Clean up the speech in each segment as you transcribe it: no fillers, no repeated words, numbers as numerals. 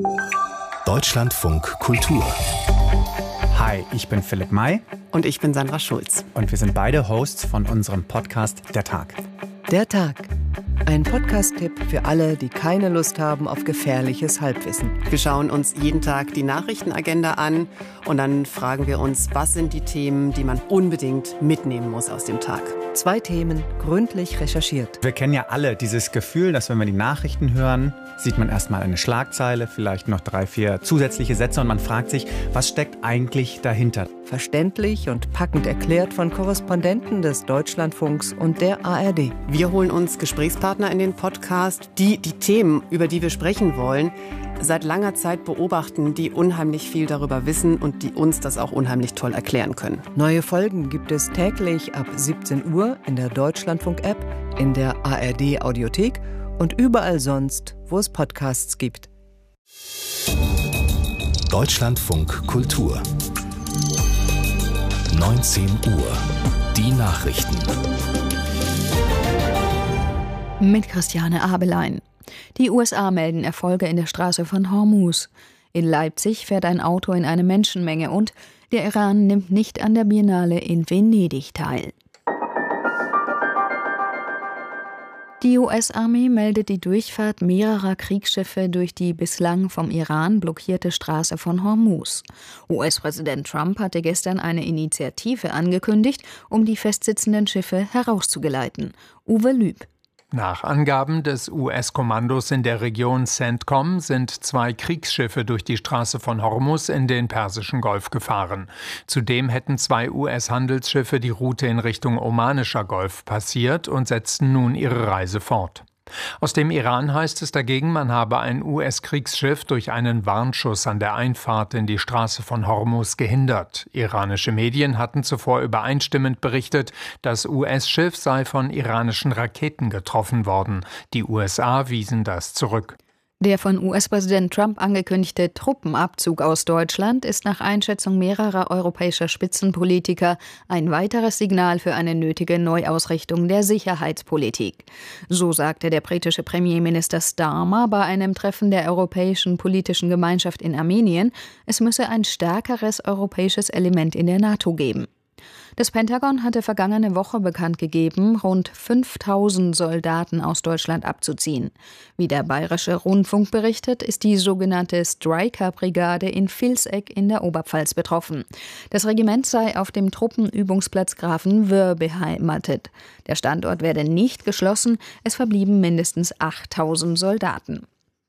Deutschlandfunk Kultur. Hi, ich bin Philipp May. Und ich bin Sandra Schulz. Und wir sind beide Hosts von unserem Podcast Der Tag. Der Tag. Ein Podcast-Tipp für alle, die keine Lust haben auf gefährliches Halbwissen. Wir schauen uns jeden Tag die Nachrichtenagenda an und dann fragen wir uns, was sind die Themen, die man unbedingt mitnehmen muss aus dem Tag. 2 Themen, gründlich recherchiert. Wir kennen ja alle dieses Gefühl, dass wenn wir die Nachrichten hören, sieht man erstmal eine Schlagzeile, vielleicht noch 3, 4 zusätzliche Sätze und man fragt sich, was steckt eigentlich dahinter? Verständlich und packend erklärt von Korrespondenten des Deutschlandfunks und der ARD. Wir holen uns Gesprächspartner in den Podcast, die Themen, über die wir sprechen wollen, seit langer Zeit beobachten, die unheimlich viel darüber wissen und die uns das auch unheimlich toll erklären können. Neue Folgen gibt es täglich ab 17 Uhr in der Deutschlandfunk-App, in der ARD-Audiothek und überall sonst, wo es Podcasts gibt. Deutschlandfunk Kultur. 19 Uhr. Die Nachrichten. Mit Christiane Abelein. Die USA melden Erfolge in der Straße von Hormuz. In Leipzig fährt ein Auto in eine Menschenmenge und der Iran nimmt nicht an der Biennale in Venedig teil. Die US-Armee meldet die Durchfahrt mehrerer Kriegsschiffe durch die bislang vom Iran blockierte Straße von Hormuz. US-Präsident Trump hatte gestern eine Initiative angekündigt, um die festsitzenden Schiffe herauszugeleiten. Uwe Lüb. Nach Angaben des US-Kommandos in der Region CENTCOM sind 2 Kriegsschiffe durch die Straße von Hormuz in den Persischen Golf gefahren. Zudem hätten 2 US-Handelsschiffe die Route in Richtung Omanischer Golf passiert und setzten nun ihre Reise fort. Aus dem Iran heißt es dagegen, man habe ein US-Kriegsschiff durch einen Warnschuss an der Einfahrt in die Straße von Hormuz gehindert. Iranische Medien hatten zuvor übereinstimmend berichtet, das US-Schiff sei von iranischen Raketen getroffen worden. Die USA wiesen das zurück. Der von US-Präsident Trump angekündigte Truppenabzug aus Deutschland ist nach Einschätzung mehrerer europäischer Spitzenpolitiker ein weiteres Signal für eine nötige Neuausrichtung der Sicherheitspolitik. So sagte der britische Premierminister Starmer bei einem Treffen der Europäischen Politischen Gemeinschaft in Armenien, es müsse ein stärkeres europäisches Element in der NATO geben. Das Pentagon hatte vergangene Woche bekannt gegeben, rund 5000 Soldaten aus Deutschland abzuziehen. Wie der Bayerische Rundfunk berichtet, ist die sogenannte Stryker-Brigade in Vilseck in der Oberpfalz betroffen. Das Regiment sei auf dem Truppenübungsplatz Grafenwöhr beheimatet. Der Standort werde nicht geschlossen, es verblieben mindestens 8000 Soldaten.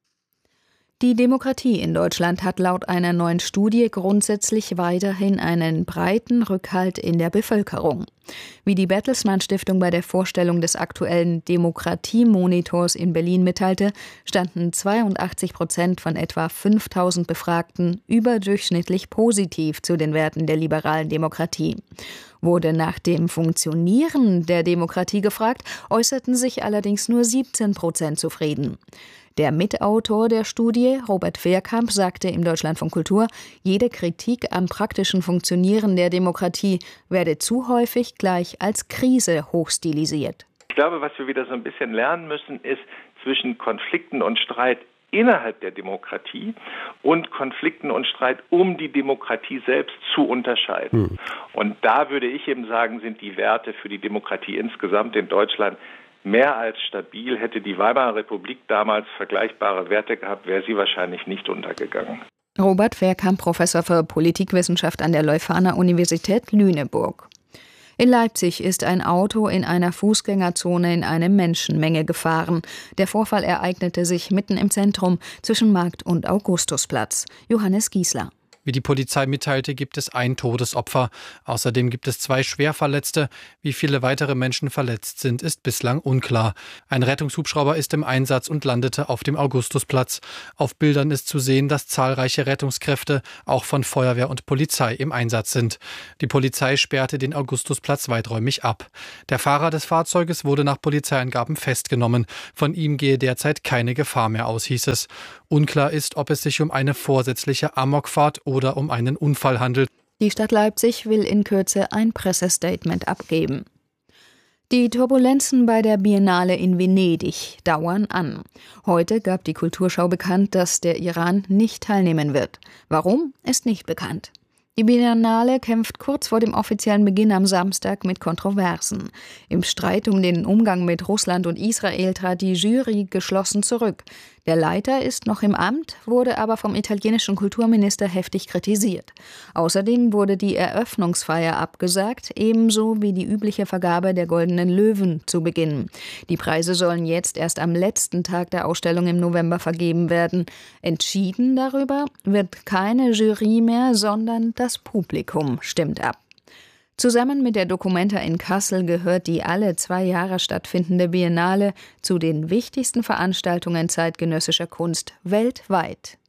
Die Demokratie in Deutschland hat laut einer neuen Studie grundsätzlich weiterhin einen breiten Rückhalt in der Bevölkerung. Wie die Bertelsmann Stiftung bei der Vorstellung des aktuellen Demokratiemonitors in Berlin mitteilte, standen 82% von etwa 5000 Befragten überdurchschnittlich positiv zu den Werten der liberalen Demokratie. Wurde nach dem Funktionieren der Demokratie gefragt, äußerten sich allerdings nur 17% zufrieden. Der Mitautor der Studie, Robert Wehrkamp, sagte im Deutschlandfunk Kultur, jede Kritik am praktischen Funktionieren der Demokratie werde zu häufig gleich als Krise hochstilisiert. Ich glaube, was wir wieder so ein bisschen lernen müssen, ist zwischen Konflikten und Streit innerhalb der Demokratie und Konflikten und Streit um die Demokratie selbst zu unterscheiden. Und da würde ich eben sagen, sind die Werte für die Demokratie insgesamt in Deutschland mehr als stabil. Hätte die Weimarer Republik damals vergleichbare Werte gehabt, wäre sie wahrscheinlich nicht untergegangen. Robert Wehrkamp, Professor für Politikwissenschaft an der Leuphana Universität Lüneburg. In Leipzig ist ein Auto in einer Fußgängerzone in eine Menschenmenge gefahren. Der Vorfall ereignete sich mitten im Zentrum zwischen Markt und Augustusplatz. Johannes Giesler. Wie die Polizei mitteilte, gibt es ein Todesopfer. Außerdem gibt es 2 Schwerverletzte. Wie viele weitere Menschen verletzt sind, ist bislang unklar. Ein Rettungshubschrauber ist im Einsatz und landete auf dem Augustusplatz. Auf Bildern ist zu sehen, dass zahlreiche Rettungskräfte, auch von Feuerwehr und Polizei, im Einsatz sind. Die Polizei sperrte den Augustusplatz weiträumig ab. Der Fahrer des Fahrzeuges wurde nach Polizeiangaben festgenommen. Von ihm gehe derzeit keine Gefahr mehr aus, hieß es. Unklar ist, ob es sich um eine vorsätzliche Amokfahrt oder um einen Unfall handelt. Die Stadt Leipzig will in Kürze ein Pressestatement abgeben. Die Turbulenzen bei der Biennale in Venedig dauern an. Heute gab die Kulturschau bekannt, dass der Iran nicht teilnehmen wird. Warum, ist nicht bekannt. Die Biennale kämpft kurz vor dem offiziellen Beginn am Samstag mit Kontroversen. Im Streit um den Umgang mit Russland und Israel trat die Jury geschlossen zurück. Der Leiter ist noch im Amt, wurde aber vom italienischen Kulturminister heftig kritisiert. Außerdem wurde die Eröffnungsfeier abgesagt, ebenso wie die übliche Vergabe der Goldenen Löwen zu Beginn. Die Preise sollen jetzt erst am letzten Tag der Ausstellung im November vergeben werden. Entschieden darüber wird keine Jury mehr, sondern das Publikum stimmt ab. Zusammen mit der Documenta in Kassel gehört die alle 2 Jahre stattfindende Biennale zu den wichtigsten Veranstaltungen zeitgenössischer Kunst weltweit.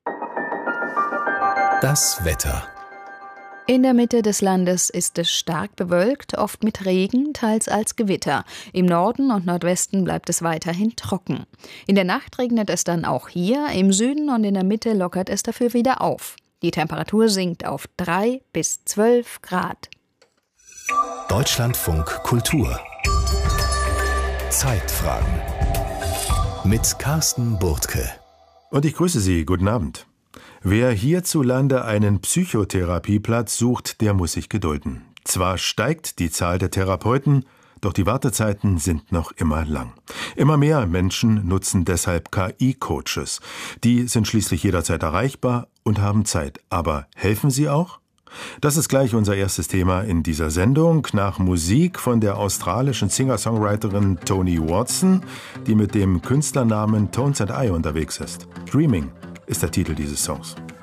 Das Wetter. In der Mitte des Landes ist es stark bewölkt, oft mit Regen, teils als Gewitter. Im Norden und Nordwesten bleibt es weiterhin trocken. In der Nacht regnet es dann auch hier, im Süden und in der Mitte lockert es dafür wieder auf. Die Temperatur sinkt auf 3 bis 12 Grad. Deutschlandfunk Kultur. Zeitfragen. Mit Carsten Burtke. Und ich grüße Sie, guten Abend. Wer hierzulande einen Psychotherapieplatz sucht, der muss sich gedulden. Zwar steigt die Zahl der Therapeuten, doch die Wartezeiten sind noch immer lang. Immer mehr Menschen nutzen deshalb KI-Coaches. Die sind schließlich jederzeit erreichbar und haben Zeit. Aber helfen sie auch? Das ist gleich unser erstes Thema in dieser Sendung, nach Musik von der australischen Singer-Songwriterin Toni Watson, die mit dem Künstlernamen Tones and I unterwegs ist. Dreaming ist der Titel dieses Songs.